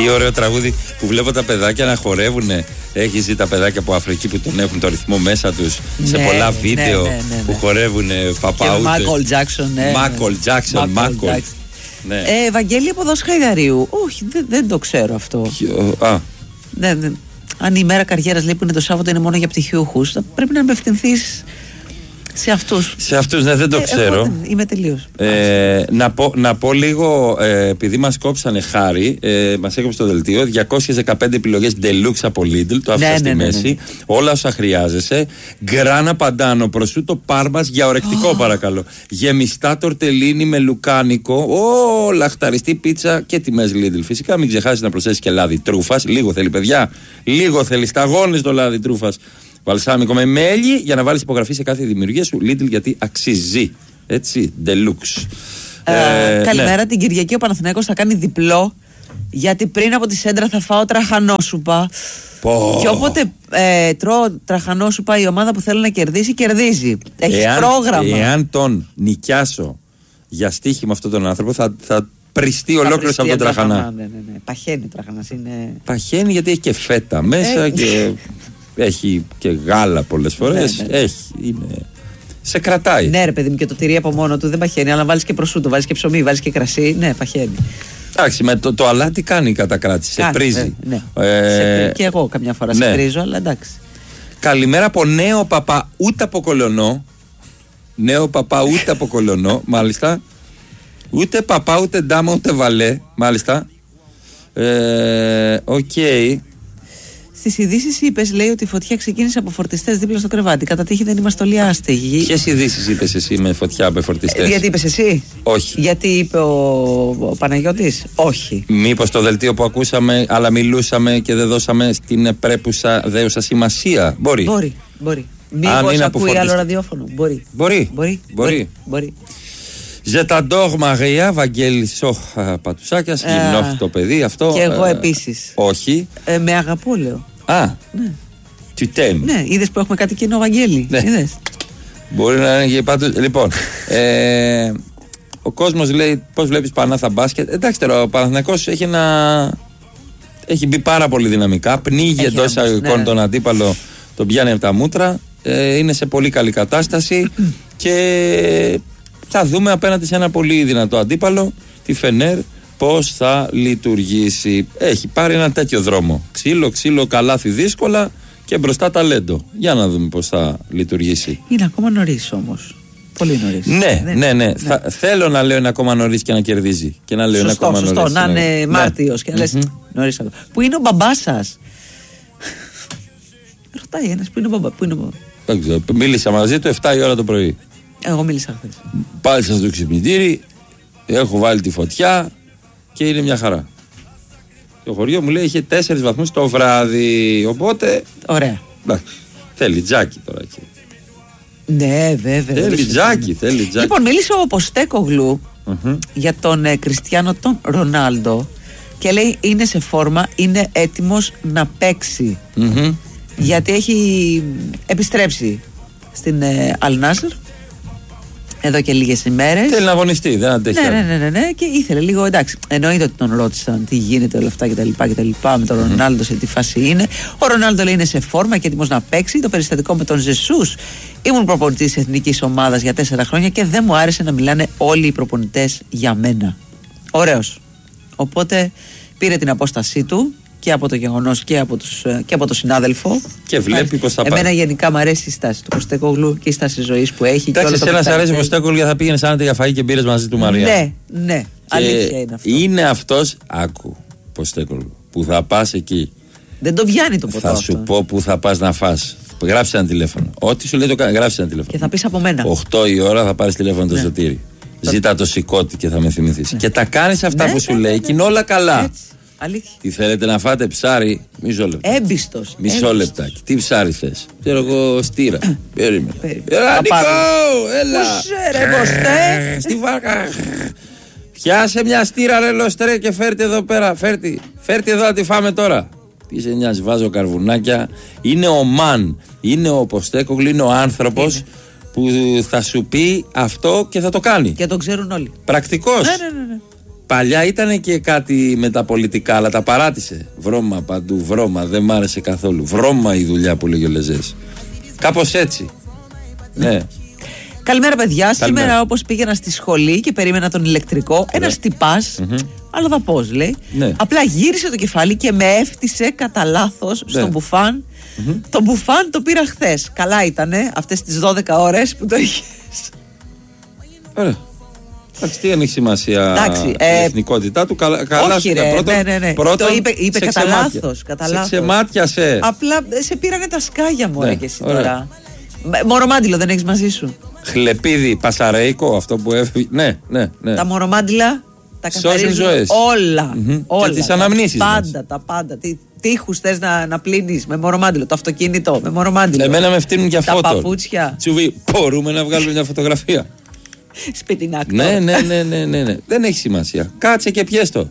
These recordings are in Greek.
Τι ωραίο τραγούδι που βλέπω τα παιδάκια να χορεύουν. Έχεις δει τα παιδάκια από Αφρική που τον έχουν το ρυθμό μέσα τους σε πολλά βίντεο που χορεύουν παπαούτες. Μάκολ Τζάκσον. Μάκολ Τζάκσον. Ναι. Ευαγγέλη από Δός Χαϊδαρίου. Όχι, δεν το ξέρω αυτό. Αν η μέρα καριέρας λέει που είναι το Σάββατο είναι μόνο για πτυχιούχους, θα πρέπει να απευθυνθείς σε αυτούς. Σε αυτούς, ναι, δεν το ξέρω. Είμαι τελείως. Να πω λίγο, επειδή μας κόψανε χάρη, μας έκοψε το δελτίο, 215 επιλογές deluxe από Lidl, το άφησα στη μέση. Όλα όσα χρειάζεσαι. Γκράνα παντάνο, προσούτο πάρμας για ορεκτικό παρακαλώ. Γεμιστά τορτελίνι με λουκάνικο, λαχταριστή πίτσα και τιμές Lidl. Φυσικά μην ξεχάσεις να προσθέσεις και λάδι τρούφας. Λίγο θέλει, παιδιά. Λίγο θέλει. Σταγόνες το λάδι τρούφας. Βαλσάμικο με μέλι για να βάλεις υπογραφή σε κάθε δημιουργία σου. Lidl, γιατί αξίζει. Έτσι, deluxe. Καλημέρα, ναι. Την Κυριακή ο Παναθηναϊκός θα κάνει διπλό, γιατί πριν από τη Σέντρα θα φάω τραχανόσουπα. Και όποτε τρώω τραχανόσουπα, η ομάδα που θέλω να κερδίσει, κερδίζει. Έχει πρόγραμμα. Εάν τον νοικιάσω για στοίχημα αυτόν τον άνθρωπο, θα πριστεί ολόκληρος από τον τραχανά. Ναι. Παχαίνει ο τραχανάς. Παχαίνει γιατί έχει και φέτα μέσα και... Έχει και γάλα πολλές φορές. Ναι. Σε κρατάει. Ναι, ρε παιδί μου, και το τυρί από μόνο του δεν παχαίνει. Αλλά βάλεις και προσούτο, βάλεις και ψωμί, βάλεις και κρασί. Ναι, παχαίνει. Εντάξει, με το αλάτι κάνει η κατακράτηση. Σε πρίζει. Ναι. Και εγώ καμιά φορά σε πρίζω, αλλά εντάξει. Καλημέρα από νέο παπά, ούτε από Κολωνό. Νέο παπά, ούτε από Κολωνό, μάλιστα. Ούτε παπά, ούτε ντάμα, ούτε βαλέ, μάλιστα. Οκ. Στις ειδήσεις είπες, λέει, ότι η φωτιά ξεκίνησε από φορτιστές δίπλα στο κρεβάτι. Κατά τύχη δεν είμαστε όλοι άστεγοι. Ποιες ειδήσεις είπες εσύ με φωτιά από φορτιστές? Γιατί είπες εσύ? Όχι. Γιατί είπε ο Παναγιώτης? Όχι. Μήπως το δελτίο που ακούσαμε, αλλά μιλούσαμε και δεν δώσαμε στην πρέπουσα δέουσα σημασία? Μπορεί. Μήπως ακούει άλλο ραδιόφωνο? Μπορεί. Ζεταντόρ Μαρία, Βαγγέλη Σοχ Πατουσάκιας, γυμνό το παιδί αυτό. Και εγώ επίσης. Όχι. Με αγαπώ, λέω. Ναι. Tu t'aimes. Ναι, είδες που έχουμε κάτι κοινό, Βαγγέλη? Ναι. Είδες. Μπορεί να είναι και πάντως. Λοιπόν, ο κόσμος λέει πώς βλέπεις Πανάθα μπάσκετ. Εντάξει τώρα, ο Παναθηναϊκός έχει μπει πάρα πολύ δυναμικά. Πνίγει εντός εισαγωγικών τον αντίπαλο, τον πιάνει από τα μούτρα. Είναι σε πολύ καλή κατάσταση και θα δούμε απέναντι σε ένα πολύ δυνατό αντίπαλο, τη Φενέρ, πώς θα λειτουργήσει. Έχει πάρει ένα τέτοιο δρόμο. Ξύλο, καλάθι δύσκολα και μπροστά ταλέντο. Για να δούμε πώς θα λειτουργήσει. Είναι ακόμα νωρίς όμως. Πολύ νωρίς. Ναι. Θέλω να λέω είναι ακόμα νωρίς και να κερδίζει. Και να λέω είναι ακόμα νωρίς. Σωστό, να είναι Μάρτιος και να λες νωρίς. Πού είναι ο μπαμπάς σας? Ρωτάει ένας, πού είναι ο μπαμπάς? Δεν ξέρω. Μίλησα μαζί του 7 η ώρα το πρωί. Εγώ μίλησα χθες. Πάλισα στο ξυπνητήρι, έχω βάλει τη φωτιά και είναι μια χαρά. Το χωριό μου λέει είχε 4 βαθμούς το βράδυ. Οπότε. Ωραία. Εντάξει. Θέλει τζάκι τώρα εκεί. Ναι, βέβαια. Θέλει τζάκι. Λοιπόν, μίλησε ο Ποστέκογλου για τον Κριστιάνο τον Ρονάλντο και λέει είναι σε φόρμα, είναι έτοιμος να παίξει. Γιατί έχει επιστρέψει στην Αλ Νάσρ εδώ και λίγες ημέρες. Θέλει να αγωνιστεί, δεν αντέχει. Ναι, και ήθελε λίγο, εντάξει. Εννοείται ότι τον ρώτησαν τι γίνεται όλα αυτά κτλ. Με τον Ρονάλντο σε τι φάση είναι. Ο Ρονάλντο λέει είναι σε φόρμα και έτοιμος να παίξει. Το περιστατικό με τον Ζεσούς. Ήμουν προπονητής της εθνικής ομάδας για 4 χρόνια και δεν μου άρεσε να μιλάνε όλοι οι προπονητές για μένα. Ωραίος. Οπότε πήρε την απόστασή του και από το γεγονός και από το συνάδελφο. Και βλέπει πώς θα πάει. Εμένα γενικά μου αρέσει η στάση του Ποστέκογλου και η στάση ζωής που έχει. Εντάξει, εσένα σ' αρέσει ο Ποστέκογλου γιατί θα πήγαινε άνετα για φαΐ και μπήρες μαζί του, Μαρία. Ναι. Αλήθεια είναι αυτό. Είναι αυτός, άκου, Ποστέκογλου, που θα πας εκεί. Δεν το πιάνει το ποτό. Θα σου πω που θα πας να φας. Γράψε ένα τηλέφωνο. Ό,τι σου λέει το κάνει, γράψε ένα τηλέφωνο. Και θα πεις από μένα. 8 η ώρα θα πάρεις τηλέφωνο το Σωτήρι. Ζήτα το σηκώτη και θα με θυμηθείς. Και τα κάνεις αυτά που σου λέει και είναι όλα καλά. Αλήθεια. Τι θέλετε να φάτε, ψάρι? Μισό λεπτό. Έμπιστος. Μισό λεπτάκι. Τι ψάρι θες? Ξέρω εγώ, στήρα. Περίμενε. Έλα, Νικό, έλα. Πού ρε Ποστέ? Στη βάρκα. Πιάσε μια στήρα ρε λοστρέ και φέρτε εδώ πέρα. Φέρτε εδώ να τη φάμε τώρα. Τι σε νοιάζει, βάζω καρβουνάκια. Είναι ο μαν. Είναι ο Ποστέκογλου, είναι ο άνθρωπος που θα σου πει αυτό και θα το κάνει. Και το ξέρουν όλοι. Πρακτικός. Ναι. Παλιά ήταν και κάτι με τα πολιτικά, αλλά τα παράτησε. Βρώμα παντού, βρώμα, δεν μ' άρεσε καθόλου. Βρώμα η δουλειά που λέγει ο Λεζές. Κάπως έτσι. Ναι. Καλημέρα, παιδιά. Σήμερα, όπως πήγαινα στη σχολή και περίμενα τον ηλεκτρικό, ένας τυπάς, αλλά θα πώς λέει. Ναι. Απλά γύρισε το κεφάλι και με έφτισε κατά λάθος στον μπουφάν. Το μπουφάν το πήρα χθες. Καλά ήτανε αυτές τις 12 ώρες που το είχες. Ωραία. Εντάξει, τι έχει σημασία η εθνικότητά του. Καλά, όχι, ρε, πρώτον, το είπε κατά λάθος. Σε ξεμάτιασε. Απλά σε πήρανε τα σκάγια μου, και εσύ τώρα. Μορομάντιλο δεν έχεις μαζί σου? Χλεπίδι, πασαρέικο, αυτό που έφυγε. Ναι. Τα μορομάντιλα τα καθαρίζουν όλα. Και τις αναμνήσεις. Τα πάντα. Τείχους θες να πλύνεις με μορομάντιλο? Το αυτοκίνητο με μορομάντιλο? Εμένα με φτύνουν για φώτο. Τα παπούτσια. Τσουβί, μπορούμε να βγάλουμε μια φωτογραφία? Σπιτινάκο. Ναι. Δεν έχει σημασία. Κάτσε και πιέστο.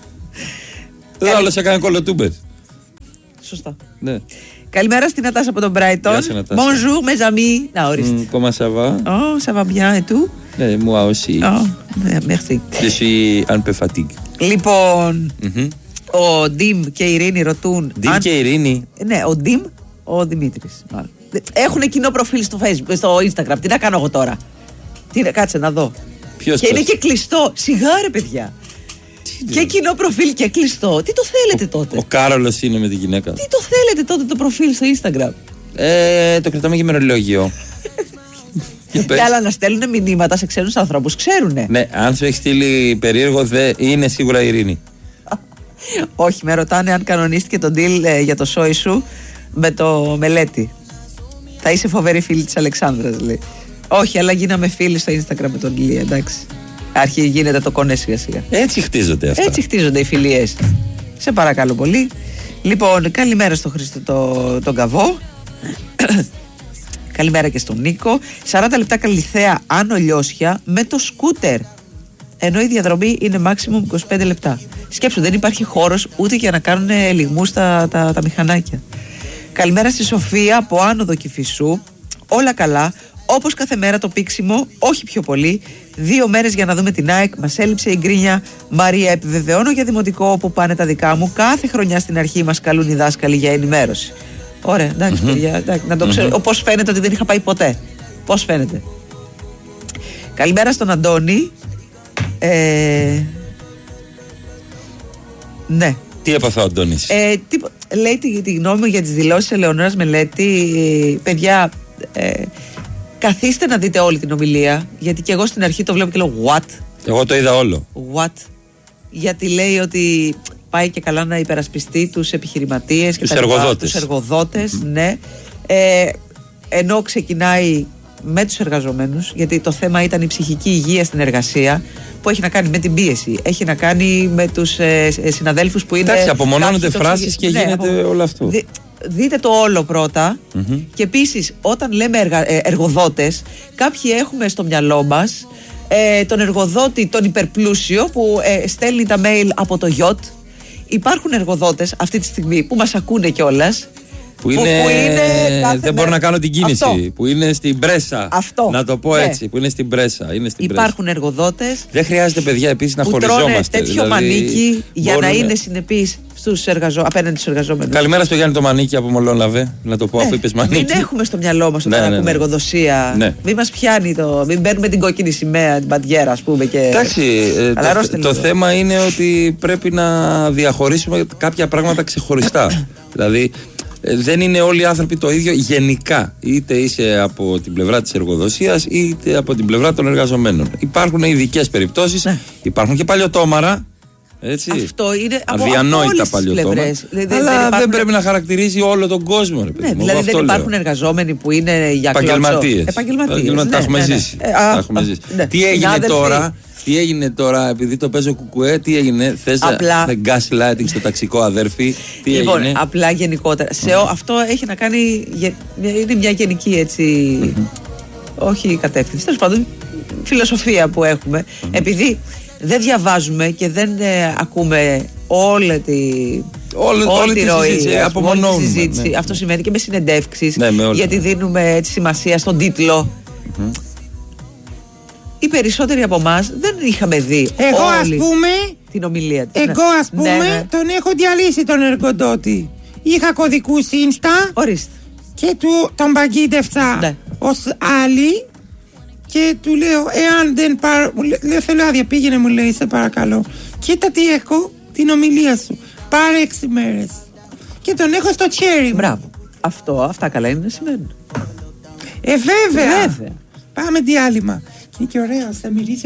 Δεν άλλο σε κάνει κολοτούμπες. Σωστά. Ναι. Καλημέρα στην Νατάσα από τον Brighton. Bonjour mes amis. Να ορίστε. Comment ça va? Oh, ça va bien et tout? Ναι, moi aussi. Oh, merci. Je suis un peu fatigué. Λοιπόν, ο Ντίμ και η Ειρήνη ρωτούν. Ντίμ και η Ειρήνη. Ναι, ο Ντίμ, ο Δημήτρης. Έχουν κοινό προφίλ στο Facebook, στο Instagram. Τι να κάνω εγώ τώρα? Κάτσε να δω. Ποιος και είναι και κλειστό. Σιγά ρε παιδιά. Και κοινό προφίλ και κλειστό. Τι το θέλετε τότε? Ο Κάρολος είναι με τη γυναίκα. Τι το θέλετε τότε το προφίλ στο Instagram? Το κρατάμε για ημερολόγιο. Αλλά να στέλνουν μηνύματα σε ξένους ανθρώπους, ξέρουνε. Ναι, αν σου έχει στείλει περίεργο, είναι σίγουρα η Ειρήνη. Όχι, με ρωτάνε αν κανονίστηκε το deal για το σόι σου με το Μελέτη. Θα είσαι φοβερή φίλη της Αλεξάνδρας, λέει. Όχι, αλλά γίναμε φίλοι στο Instagram με τον Ηλία, εντάξει. Γίνεται το κονέ σιγά σιγά. Έτσι χτίζονται αυτά. Έτσι χτίζονται οι φιλίες. Σε παρακαλώ πολύ. Λοιπόν, καλημέρα στο Χρήστο τον Καβό. Καλημέρα και στον Νίκο. 40 λεπτά Καλυθέα Άνω Λιώσια με το σκούτερ. Ενώ η διαδρομή είναι maximum 25 λεπτά. Σκέψου, δεν υπάρχει χώρος ούτε για να κάνουν λιγμούς τα μηχανάκια. Καλημέρα στη Σοφία από Άνοδο Κηφισού. Όλα καλά. Όπως κάθε μέρα το πήξιμο, όχι πιο πολύ. 2 μέρες για να δούμε την ΑΕΚ. Μας έλειψε η γκρίνια. Μαρία, επιβεβαιώνω για δημοτικό όπου πάνε τα δικά μου. Κάθε χρονιά στην αρχή μας καλούν οι δάσκαλοι για ενημέρωση. Ωραία, εντάξει, παιδιά, εντάξει, να το ξέρω. Πώς φαίνεται ότι δεν είχα πάει ποτέ? Πώς φαίνεται? Καλημέρα στον Αντώνη. Ναι. Τι έπαθε ο Αντώνης? Λέει τη γνώμη μου για τις δηλώσεις Ελεονόρας Μελέτη. Παιδιά, καθίστε να δείτε όλη την ομιλία, γιατί και εγώ στην αρχή το βλέπω και λέω what? Εγώ το είδα όλο. What? Γιατί λέει ότι πάει και καλά να υπερασπιστεί τους επιχειρηματίες και τους εργοδότες, ναι. Ενώ ξεκινάει με τους εργαζομένους, γιατί το θέμα ήταν η ψυχική υγεία στην εργασία, που έχει να κάνει με την πίεση, έχει να κάνει με τους συναδέλφους που είναι. Εντάξει, απομονώνονται φράσεις και γίνεται όλο αυτό. Δείτε το όλο πρώτα. Και επίσης, όταν λέμε εργοδότες, κάποιοι έχουμε στο μυαλό μας τον εργοδότη, τον υπερπλούσιο που στέλνει τα mail από το yacht. Υπάρχουν εργοδότες αυτή τη στιγμή που μας ακούνε κιόλας. Που είναι δεν μπορώ να κάνω την κίνηση. Αυτό. Που είναι στην πρέσα. Αυτό. Να το πω έτσι. Που είναι στην πρέσα. Υπάρχουν εργοδότες. Δεν χρειάζεται, παιδιά, επίσης να χωριζόμαστε. Τρώνε τέτοιο μανίκι για να είναι συνεπείς απέναντι στους εργαζόμενους. Καλημέρα στο Γιάννη το Μανίκι από Μολόλαβε. Να το πω αφού είπες Μανίκι. Μην έχουμε στο μυαλό μας όταν ακούμε εργοδοσία. Μην μας πιάνει μην παίρνουμε την κόκκινη σημαία, την παντιέρα, ας πούμε. Εντάξει. Το θέμα είναι ότι πρέπει να διαχωρίσουμε κάποια πράγματα ξεχωριστά. Δηλαδή. Δεν είναι όλοι οι άνθρωποι το ίδιο γενικά. Είτε είσαι από την πλευρά της εργοδοσίας είτε από την πλευρά των εργαζομένων. Υπάρχουν ειδικές περιπτώσεις, υπάρχουν και παλιωτόμαρα. Έτσι. Αυτό είναι αδιανόητα παλιωτόμαρα. Αλλά δεν πρέπει να χαρακτηρίζει όλο τον κόσμο. Ναι, δηλαδή δεν υπάρχουν εργαζόμενοι που είναι για επαγγελματίες. Τα έχουμε ζήσει. Τι έγινε τώρα, επειδή το παίζω κουκουέ, τι έγινε? Θες να gaslighting στο ταξικό, αδέρφη? Λοιπόν, απλά γενικότερα. Αυτό έχει να κάνει. Είναι μια γενική έτσι. Όχι κατεύθυνση. Τέλος πάντων, φιλοσοφία που έχουμε. Επειδή δεν διαβάζουμε και δεν ακούμε όλη τη ροή, απομονώνουμε. Συζήτηση. Αυτό σημαίνει και με συνεντεύξεις. Γιατί δίνουμε έτσι σημασία στον τίτλο. οι περισσότεροι από εμάς δεν είχαμε δει εγώ, ας πούμε, την ομιλία της. Εγώ ας πούμε τον έχω διαλύσει τον εργοδότη. Είχα κωδικούς Insta. Ορίστε. Και τον παγίδευσα ως άλλη. Και του λέω, εάν δεν πάρω. Λέω, θέλω άδεια, πήγαινε, μου λέει, σε παρακαλώ. Κοίτα τι έχω, την ομιλία σου. Πάρε 6 μέρες. Και τον έχω στο τσέρι μου. Μπράβο. Αυτά καλά είναι να σημαίνουν. Βέβαια. Πάμε διάλειμμα. Και είναι και ωραίο, θα μιλήσει